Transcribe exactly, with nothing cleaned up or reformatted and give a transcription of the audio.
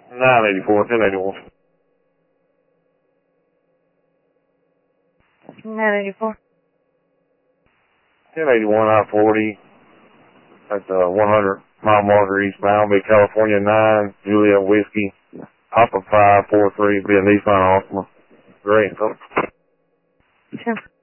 nine eighty-four, ten eighty-one. nine eighty-four. ten eighty-one I forty at the one hundred mile marker eastbound, be California nine, Juliet Whiskey, Papa five four three, be a Nissan Altima. Great. Sure.